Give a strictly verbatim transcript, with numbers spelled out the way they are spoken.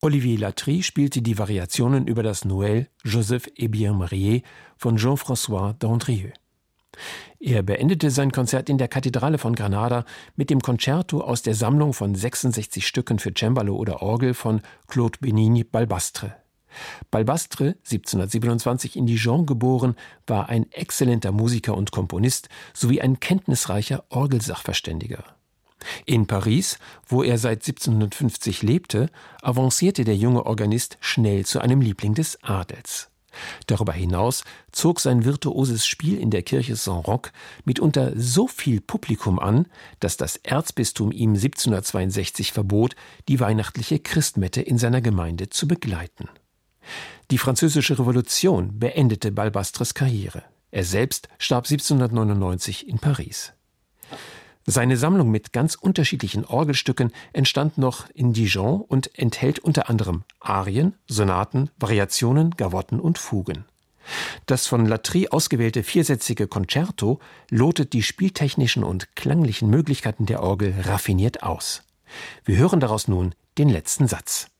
Olivier Latry spielte die Variationen über das Noël Joseph est bien marié von Jean-François d'Andrieux. Er beendete sein Konzert in der Kathedrale von Granada mit dem Concerto aus der Sammlung von sechsundsechzig Stücken für Cembalo oder Orgel von Claude Benigne Balbastre. Balbastre, siebzehnhundertsiebenundzwanzig in Dijon geboren, war ein exzellenter Musiker und Komponist sowie ein kenntnisreicher Orgelsachverständiger. In Paris, wo er seit siebzehnhundertfünfzig lebte, avancierte der junge Organist schnell zu einem Liebling des Adels. Darüber hinaus zog sein virtuoses Spiel in der Kirche Saint-Roch mitunter so viel Publikum an, dass das Erzbistum ihm siebzehnhundertzweiundsechzig verbot, die weihnachtliche Christmette in seiner Gemeinde zu begleiten. Die Französische Revolution beendete Balbastres Karriere. Er selbst starb siebzehnhundertneunundneunzig in Paris. Seine Sammlung mit ganz unterschiedlichen Orgelstücken entstand noch in Dijon und enthält unter anderem Arien, Sonaten, Variationen, Gavotten und Fugen. Das von Latry ausgewählte viersätzige Concerto lotet die spieltechnischen und klanglichen Möglichkeiten der Orgel raffiniert aus. Wir hören daraus nun den letzten Satz.